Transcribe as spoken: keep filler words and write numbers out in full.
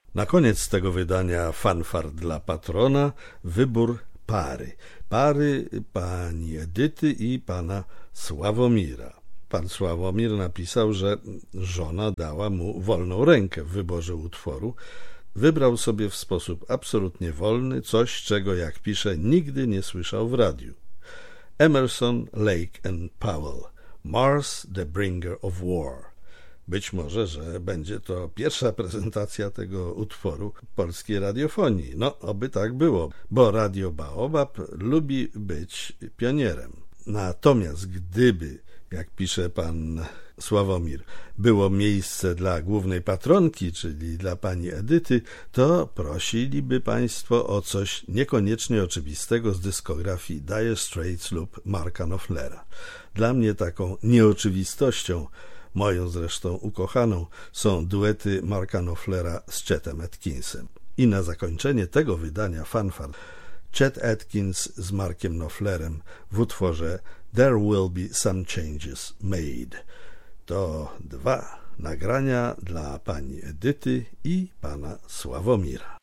Na koniec tego wydania fanfar dla patrona, wybór pary. Pary pani Edyty i pana Sławomira. Pan Sławomir napisał, że żona dała mu wolną rękę w wyborze utworu. Wybrał sobie w sposób absolutnie wolny coś, czego, jak pisze, nigdy nie słyszał w radiu. Emerson, Lake and Powell, Mars, the Bringer of War. Być może, że będzie to pierwsza prezentacja tego utworu polskiej radiofonii. No, oby tak było, bo Radio Baobab lubi być pionierem. Natomiast gdyby, jak pisze pan Sławomir, było miejsce dla głównej patronki, czyli dla pani Edyty, to prosiliby państwo o coś niekoniecznie oczywistego z dyskografii Dire Straits lub Marka Knopflera. Dla mnie taką nieoczywistością, moją zresztą ukochaną, są duety Marka Knopflera z Chetem Atkinsem. I na zakończenie tego wydania fanfar Chet Atkins z Markiem Knopflerem w utworze There Will Be Some Changes Made. To dwa nagrania dla pani Edyty i pana Sławomira.